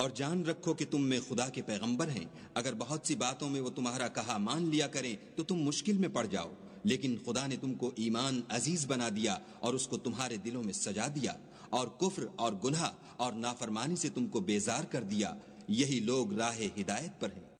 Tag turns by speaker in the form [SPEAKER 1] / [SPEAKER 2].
[SPEAKER 1] और जान रखो कि तुम में खुदा के पैगंबर हैं। अगर बहुत सी बातों में वो तुम्हारा कहा मान लिया करें तो तुम मुश्किल में पड़ जाओ, लेकिन खुदा ने तुमको ईमान अजीज बना दिया और उसको तुम्हारे दिलों में सजा दिया, और कुफ्र और गुनाह और नाफरमानी से तुमको बेजार कर दिया। यही लोग राह हिदायत पर हैं।